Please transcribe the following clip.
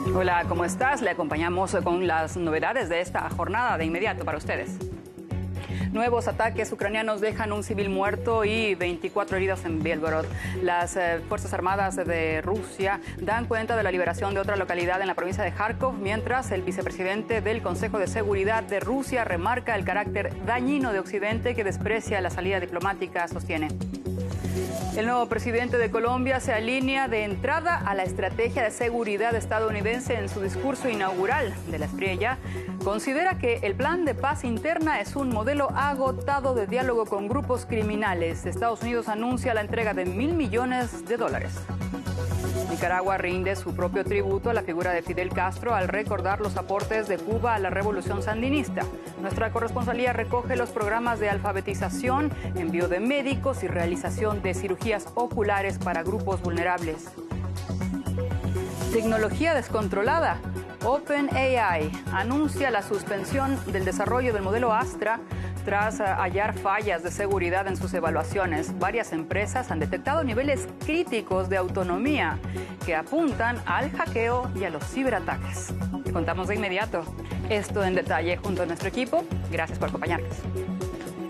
Hola, ¿cómo estás? Le acompañamos con las novedades de esta jornada de inmediato para ustedes. Nuevos ataques ucranianos dejan un civil muerto y 24 heridos en Belgorod. Las Fuerzas Armadas de Rusia dan cuenta de la liberación de otra localidad en la provincia de Kharkov, mientras el vicepresidente del Consejo de Seguridad de Rusia remarca el carácter dañino de Occidente que desprecia la salida diplomática, sostiene. El nuevo presidente de Colombia se alinea de entrada a la estrategia de seguridad estadounidense en su discurso inaugural de la Espriella. Considera que el plan de paz interna es un modelo agotado de diálogo con grupos criminales. Estados Unidos anuncia la entrega de $1.000 millones. Nicaragua rinde su propio tributo a la figura de Fidel Castro al recordar los aportes de Cuba a la revolución sandinista. Nuestra corresponsalía recoge los programas de alfabetización, envío de médicos y realización de cirugías oculares para grupos vulnerables. Tecnología descontrolada. OpenAI anuncia la suspensión del desarrollo del modelo Astra tras hallar fallas de seguridad en sus evaluaciones. Varias empresas han detectado niveles críticos de autonomía que apuntan al hackeo y a los ciberataques. Te contamos de inmediato esto en detalle junto a nuestro equipo. Gracias por acompañarnos.